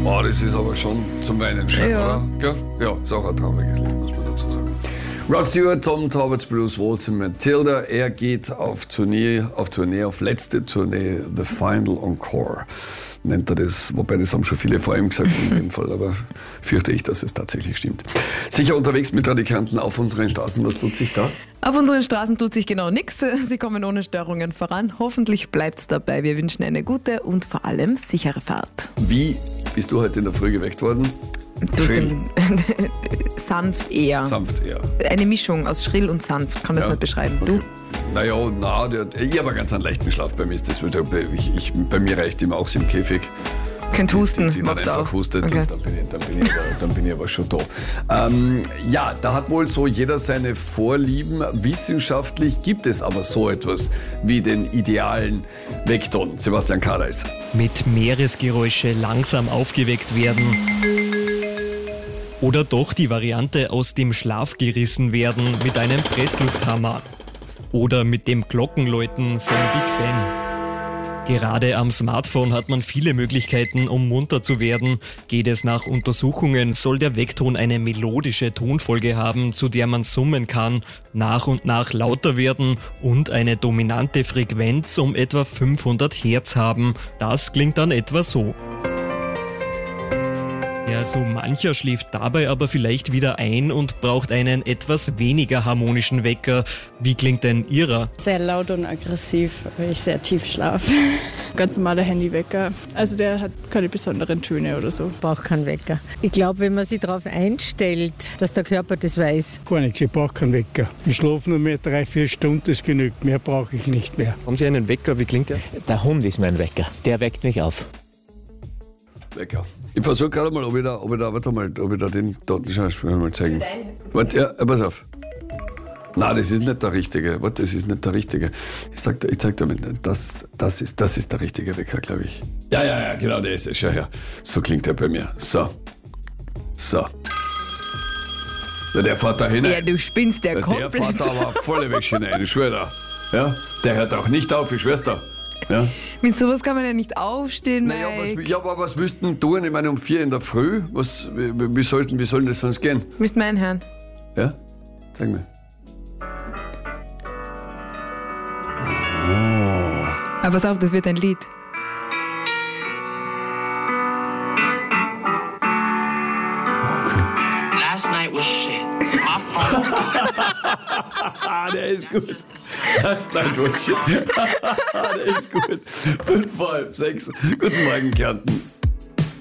Oh, das ist aber schon zum Weinen schön, Ja. oder? Ja, ist auch ein trauriges Lied, muss man dazu sagen. Rod Stewart, Tom Talbot's Blues, Waltz und Matilda. Er geht auf letzte Tournee, The Final Encore, nennt er das. Wobei, das haben schon viele vor ihm gesagt in dem Fall, aber fürchte ich, dass es tatsächlich stimmt. Sicher unterwegs mit Radikanten auf unseren Straßen. Was tut sich da? Auf unseren Straßen tut sich genau nichts. Sie kommen ohne Störungen voran. Hoffentlich bleibt's dabei. Wir wünschen eine gute und vor allem sichere Fahrt. Wie bist du heute in der Früh geweckt worden? Durch Schrill. sanft eher. Sanft eher. Eine Mischung aus schrill und sanft, kann das Ja. nicht beschreiben. Okay. Du? Ich habe ganz einen leichten Schlaf. Bei mir ist das wieder, bei mir reicht immer auch im Käfig. Kein Husten, Die dann machst du einfach auch. hustet Okay. und dann bin ich aber schon da. Da hat wohl so jeder seine Vorlieben. Wissenschaftlich gibt es aber so etwas wie den idealen Weckton. Sebastian Kareis. Mit Meeresgeräusche langsam aufgeweckt werden. Oder doch die Variante aus dem Schlaf gerissen werden mit einem Presslufthammer. Oder mit dem Glockenläuten von Big Ben. Gerade am Smartphone hat man viele Möglichkeiten, um munter zu werden. Geht es nach Untersuchungen, soll der Weckton eine melodische Tonfolge haben, zu der man summen kann, nach und nach lauter werden und eine dominante Frequenz um etwa 500 Hertz haben. Das klingt dann etwa so. Ja, so mancher schläft dabei aber vielleicht wieder ein und braucht einen etwas weniger harmonischen Wecker. Wie klingt denn Ihrer? Sehr laut und aggressiv, weil ich sehr tief schlafe. Ganz normaler Handywecker. Also der hat keine besonderen Töne oder so. Braucht keinen Wecker. Ich glaube, wenn man sich darauf einstellt, dass der Körper das weiß. Gar nichts, ich brauche keinen Wecker. Ich schlafe nur mehr 3-4 Stunden, das genügt. Mehr brauche ich nicht mehr. Haben Sie einen Wecker? Wie klingt der? Der Hund ist mein Wecker. Der weckt mich auf. Lecker. Ich versuche gerade mal, ob ich da den Schauspieler mal zeigen. Warte, ja, pass auf. Nein, das ist nicht der richtige. Warte, das ist nicht der richtige. Ich zeig dir mal, das ist der richtige Wecker, glaube ich. Ja, genau, der ist es. Schau her. So klingt er bei mir. So. Ja, der fährt da hinein. Ja, du spinnst ja Der komplett. fährt da aber volle Wäsche hinein, ich schwör da. Ja, der hört auch nicht auf, ich schwör's da. Ja. Mit sowas kann man ja nicht aufstehen, Naja, Mike. aber was müssten denn tun? Ich meine, um 4 in der Früh, wie soll das sonst gehen? Müsst mal einhören. Ja? Zeig mir. Aber pass auf, das wird ein Lied. Last night was shit. My phone was Der ist gut. Das ist ein Bullshit. Der ist gut. 5, 6. Guten Morgen, Kärnten.